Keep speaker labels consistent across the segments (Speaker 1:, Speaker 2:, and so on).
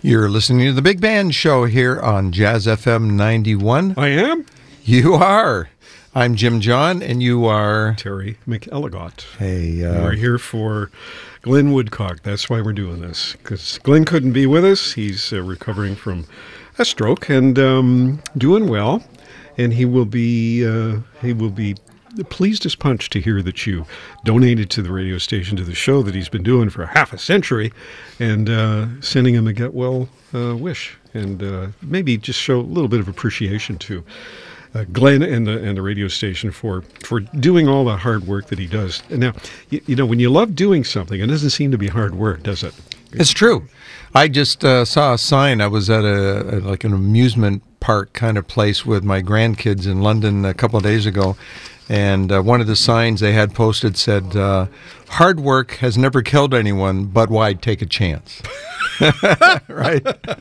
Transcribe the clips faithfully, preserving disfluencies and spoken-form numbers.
Speaker 1: You're listening to the Big Band Show here on Jazz F M ninety-one.
Speaker 2: I am.
Speaker 1: You are. I'm Jim John, and you are...
Speaker 2: Terry McElligott.
Speaker 1: Hey, uh...
Speaker 2: We're here for Glenn Woodcock. That's why we're doing this, because Glenn couldn't be with us. He's uh, recovering from a stroke and um, doing well, and he will be uh, he will be pleased as punch to hear that you donated to the radio station, to the show that he's been doing for half a century, and uh, sending him a get well uh, wish, and uh, maybe just show a little bit of appreciation to uh, Glenn and the and the radio station for for doing all the hard work that he does. And now, you, you know, when you love doing something, it doesn't seem to be hard work, does it?
Speaker 1: It's true. I just uh, saw a sign. I was at a, a like an amusement park kind of place with my grandkids in London a couple of days ago. And uh, one of the signs they had posted said, uh, hard work has never killed anyone, but why take a chance? Right?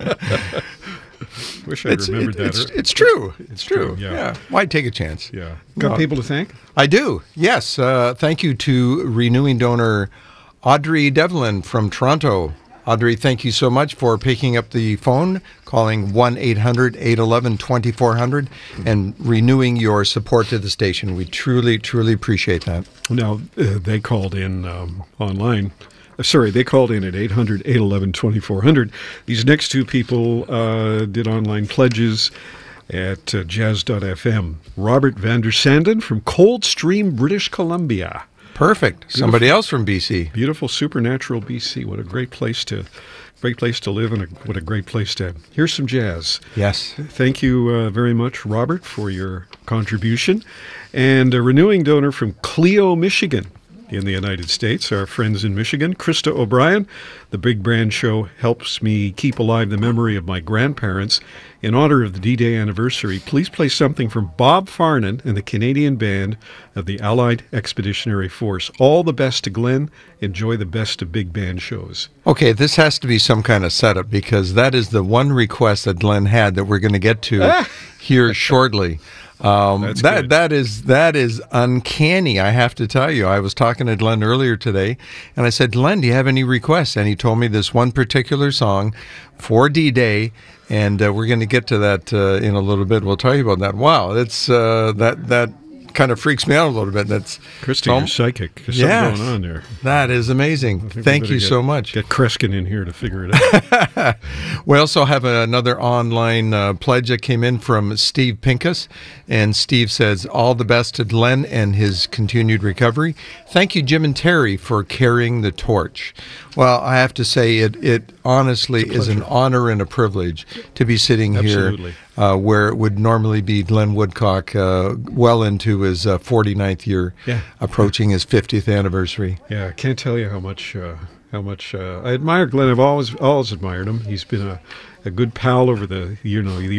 Speaker 2: Wish I
Speaker 1: it's,
Speaker 2: remembered
Speaker 1: it,
Speaker 2: that.
Speaker 1: It's, it's true. It's,
Speaker 2: It's
Speaker 1: true.
Speaker 2: true, yeah.
Speaker 1: yeah. Why take a chance?
Speaker 2: Yeah. Got
Speaker 1: Well,
Speaker 2: people to thank?
Speaker 1: I do. Yes. Uh, thank you to renewing donor Audrey Devlin from Toronto. Audrey, thank you so much for picking up the phone, calling one eight hundred eight one one two four zero zero, and renewing your support to the station. We truly, truly appreciate that.
Speaker 2: Now, uh, they called in um, online. Uh, sorry, they called in at eight hundred eight one one two four zero zero. These next two people uh, did online pledges at uh, jazz dot f m. Robert Vander Sanden from Coldstream, British Columbia.
Speaker 1: Perfect.
Speaker 2: Beautiful.
Speaker 1: Somebody else from B C.
Speaker 2: Beautiful, supernatural B C. What a great place to, great place to live, and a, what a great place to hear some jazz.
Speaker 1: Yes.
Speaker 2: Thank you uh, very much, Robert, for your contribution. And a renewing donor from Clio, Michigan, in the United States, our friends in Michigan, Krista O'Brien. The Big Band Show helps me keep alive the memory of my grandparents. In honor of the D-Day anniversary, please play something from Bob Farnan and the Canadian Band of the Allied Expeditionary Force. All the best to Glenn. Enjoy the best of Big Band shows.
Speaker 1: Okay, this has to be some kind of setup, because that is the one request that Glenn had that we're going to get to here shortly. Um,
Speaker 2: That's
Speaker 1: that
Speaker 2: good.
Speaker 1: that is that is uncanny, I have to tell you. I was talking to Glenn earlier today, and I said, Glenn, do you have any requests? And he told me this one particular song for D-Day, and uh, we're going to get to that uh, in a little bit. We'll tell you about that. Wow, it's uh, that that kind of freaks me out a little bit. That's
Speaker 2: Krista,
Speaker 1: so-
Speaker 2: you're psychic. There's
Speaker 1: Yes.
Speaker 2: something going on there.
Speaker 1: That is amazing.
Speaker 2: I think we
Speaker 1: Thank
Speaker 2: better
Speaker 1: you
Speaker 2: get-
Speaker 1: so much.
Speaker 2: Get Kreskin in here to figure it out.
Speaker 1: We also have another online uh, pledge that came in from Steve Pincus, and Steve says, all the best to Glenn and his continued recovery. Thank you, Jim and Terry, for carrying the torch. Well, I have to say, it, it honestly is an honor and a privilege to be sitting
Speaker 2: Absolutely.
Speaker 1: here uh, where it would normally be Glenn Woodcock uh, well into his uh, forty-ninth year,
Speaker 2: Yeah.
Speaker 1: approaching his fiftieth anniversary.
Speaker 2: Yeah, I can't tell you how much uh, how much uh, I admire Glenn. I've always always admired him. He's been a, a good pal over the you know the